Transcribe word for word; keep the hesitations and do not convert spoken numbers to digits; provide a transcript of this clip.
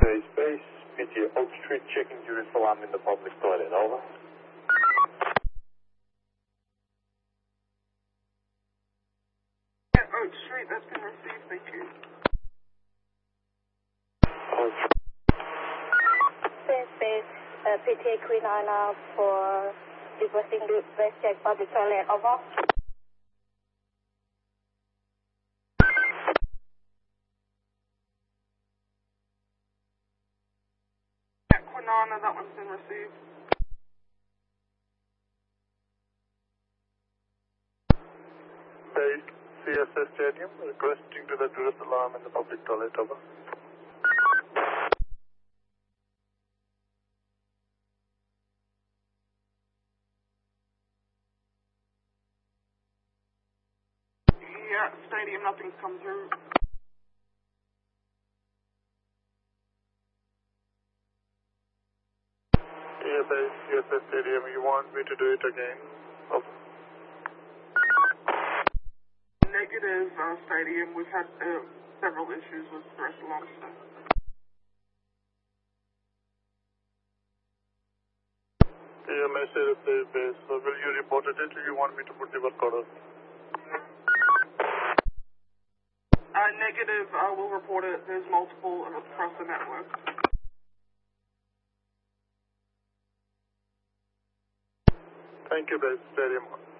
Base, base, P T A Oak Street, checking Jerusalem alarm in the public toilet, over. Yeah, Oak Street, that's been received, thank you. Oak Street. Space, space, uh, P T A Queen Anna for requesting the base check public toilet, over. Yeah, Quinana, that one's been received. Base, C S S Stadium, requesting to the Jerusalem alarm in the public toilet, over. Yeah, Stadium, nothing's come through. Yeah, base, C S S Stadium, you want me to do it again? Over. Negative, uh, Stadium, we've had uh, several issues with stress alarm stuff. Yeah, message base, base. So will you report it or you want me to put the work order? Uh, negative, I will report it. There's multiple across the network. Thank you, base, Stadium.